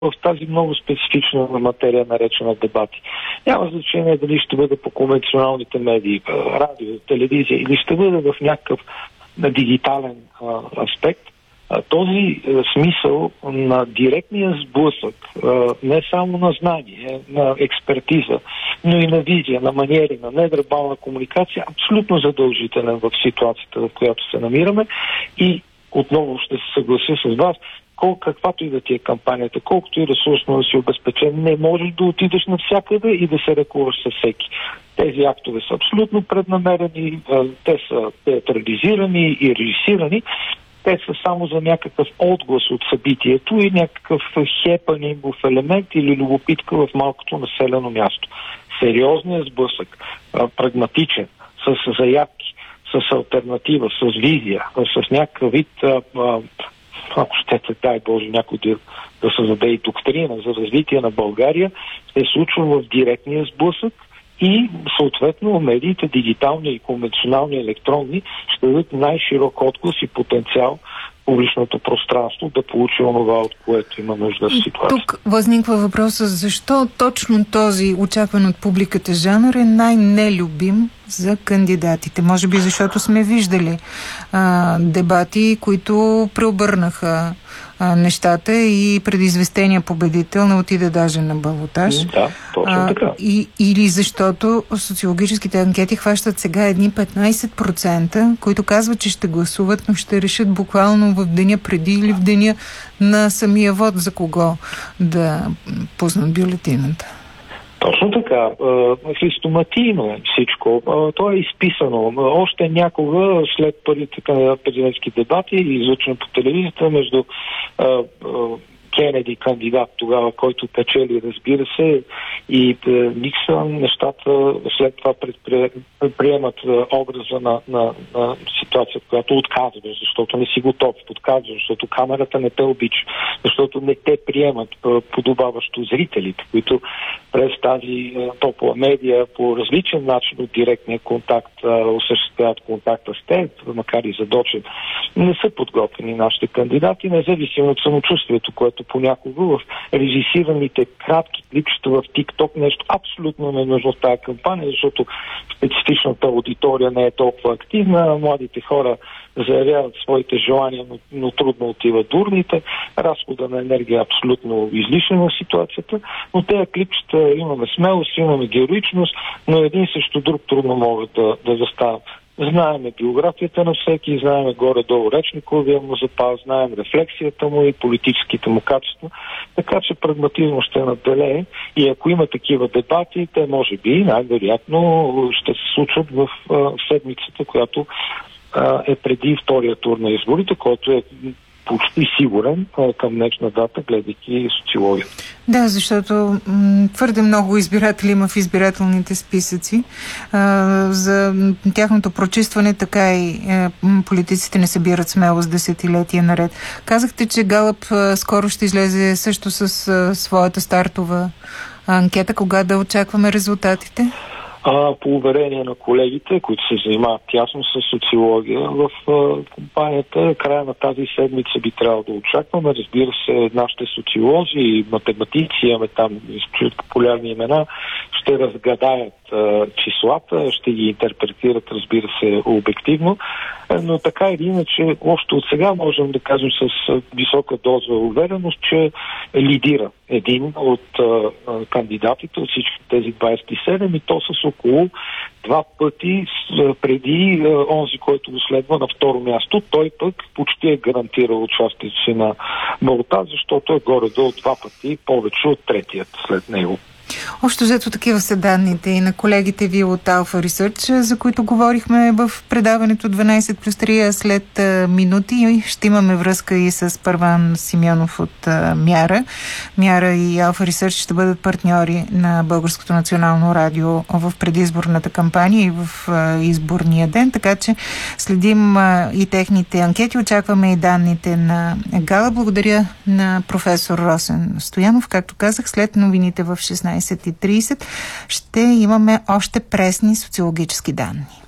в тази много специфична материя, наречена дебати. Няма значение дали ще бъде по конвенционалните медии, радио, телевизия или ще бъде в някакъв дигитален аспект. Този смисъл на директния сблъсък, не само на знание, на експертиза, но и на визия, на маниери, на невербална комуникация, абсолютно задължителен в ситуацията, в която се намираме. И отново ще се съглася с вас, каквато и да ти е кампанията, колкото и ресурсно да си обезпечен, не можеш да отидеш навсякъде и да се ръкуваш със всеки. Тези актове са абсолютно преднамерени, те са театрализирани и режисирани. Те са само за някакъв отглас от събитието и някакъв хепанингов елемент или любопитка в малкото населено място. Сериозният сблъсък, прагматичен, с заявки, с алтернатива, с визия, с някакъв вид, ако щете, дай Боже, някой да създаде и доктрина за развитие на България, се случва в директния сблъсък и съответно медиите, дигитални и конвенционални, електронни, ще дадат най-широк отглас и потенциал публичното пространство да получи онова, от което има нужда в ситуация. Тук възниква въпроса, защо точно този очакван от публиката жанр е най-нелюбим за кандидатите. Може би защото сме виждали дебати, които преобърнаха нещата и предизвестения победител не отиде даже на балотаж. Да, точно така. Или защото социологическите анкети хващат сега едни 15%, които казват, че ще гласуват, но ще решат буквално в деня преди или в деня на самия вод за кого да пуснат бюлетината. Точно така. Христоматийно е всичко. То е изписано. Още някога, след първите президентски дебати, излъчено по телевизията между Кенеди, кандидат тогава, който печели, разбира се, и Никсън, нещата след това приемат образа на ситуация, която отказваш, защото не си готов, отказваш, защото камерата не те обича, защото не те приемат подобаващо зрителите, които през тази топла медия по различен начин от директния контакт осъществяват контакта с теб, макар и задочен. Не са подготвени нашите кандидати, независимо от самочувствието, което понякога в режисираните кратки клипчета в TikTok нещо абсолютно не е нужно в тази кампания, защото специфичната аудитория не е толкова активна, младите хора заявяват своите желания, но трудно отиват до урните. Разхода на енергия е абсолютно излишен в ситуацията, но тези клипчета имаме смелост, имаме героичност, но един срещу друг трудно могат да застават. Знаеме биографията на всеки, знаеме горе-долу речниковия му запас, знаем рефлексията му и политическите му качества, така че прагматизмо ще наделее и ако има такива дебати, те може би най-вероятно ще се случат в седмицата, която е преди втория тур на изборите, който е почти сигурен към днешна дата, гледайки социология. Да, защото твърде много избиратели има в избирателните списъци. За тяхното прочистване така и политиците не събират смелост десетилетия наред. Казахте, че Галъп скоро ще излезе също с своята стартова анкета. Кога да очакваме резултатите? По уверение на колегите, които се занимават тясно с социология в компанията, края на тази седмица би трябвало да очакваме. Разбира се, нашите социолози и математици, имаме там популярни имена, ще разгадаят числата, ще ги интерпретират, разбира се, обективно, но така или иначе, още от сега можем да кажем с висока доза увереност, че лидира един от кандидатите от всички тези 27 и то с около 2 пъти преди онзи, който го следва на второ място. Той пък почти е гарантирал участието си на балотаж, защото е горе-долу 2 пъти повече от третият след него. Общо взето такива са данните и на колегите ви от Alpha Research, за които говорихме в предаването 12+3 след минути. Ще имаме връзка и с Първан Симеонов от Мяра. Мяра и Alpha Research ще бъдат партньори на Българското национално радио в предизборната кампания и в изборния ден, така че следим и техните анкети. Очакваме и данните на Гала. Благодаря на професор Росен Стоянов. Както казах, след новините в 16:30 ще имаме още пресни социологически данни.